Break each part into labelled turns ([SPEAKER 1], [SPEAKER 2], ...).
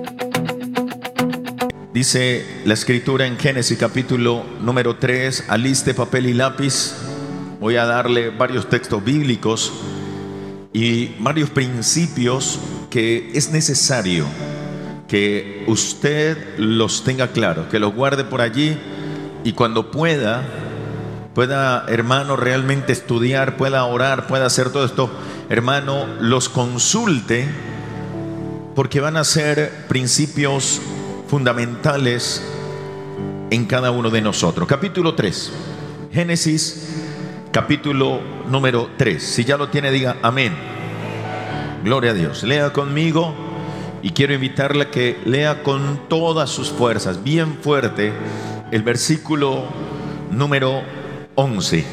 [SPEAKER 1] Dice la escritura en Génesis capítulo número 3, aliste papel y lápiz. Voy a darle varios textos bíblicos y varios principios que es necesario que usted los tenga claros, que los guarde por allí y cuando pueda, hermano, realmente estudiar, pueda orar, pueda hacer todo esto, hermano, los consulte, porque van a ser principios fundamentales en cada uno de nosotros. Capítulo 3, Génesis capítulo número 3. Si ya lo tiene, diga amén. Gloria a Dios. Lea conmigo y quiero invitarle a que lea con todas sus fuerzas, bien fuerte, el versículo número 11.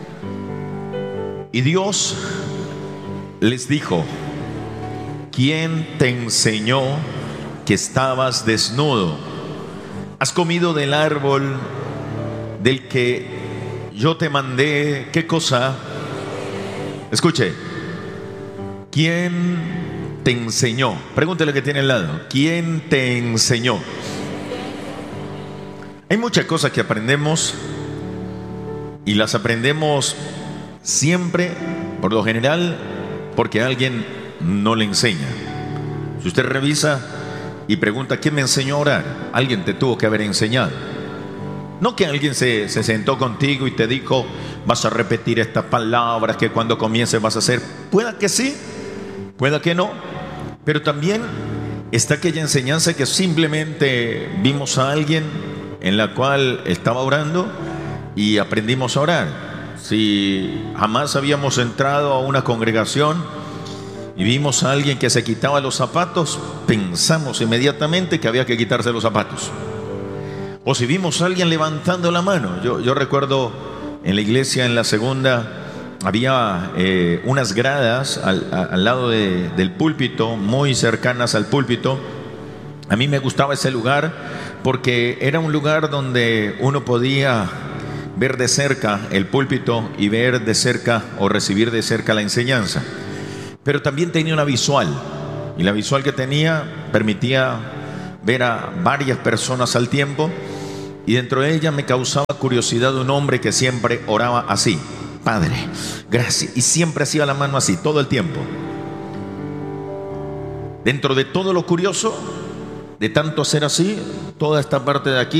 [SPEAKER 1] Y Dios les dijo: ¿quién te enseñó que estabas desnudo? ¿Has comido del árbol del que yo te mandé? ¿Qué cosa? Escuche. ¿Quién te enseñó? Pregúntele que tiene al lado. ¿Quién te enseñó? Hay muchas cosas que aprendemos y las aprendemos siempre, por lo general, porque alguien no le enseña. Si usted revisa y pregunta ¿quién me enseñó a orar? Alguien te tuvo que haber enseñado. No que alguien se sentó contigo y te dijo: vas a repetir estas palabras que cuando comiences vas a hacer. Pueda que sí, pueda que no, pero también está aquella enseñanza que simplemente vimos a alguien en la cual estaba orando y aprendimos a orar. Si jamás habíamos entrado a una congregación y vimos a alguien que se quitaba los zapatos, pensamos inmediatamente que había que quitarse los zapatos. O si vimos a alguien levantando la mano. Yo recuerdo en la iglesia, en la segunda, había unas gradas al lado del púlpito, muy cercanas al púlpito. A mí me gustaba ese lugar porque era un lugar donde uno podía ver de cerca el púlpito y ver de cerca o recibir de cerca la enseñanza. Pero también tenía una visual, y la visual que tenía permitía ver a varias personas al tiempo, y dentro de ella me causaba curiosidad un hombre que siempre oraba así: Padre, gracias, y siempre hacía la mano así todo el tiempo. Dentro de todo lo curioso, de tanto hacer así, toda esta parte de aquí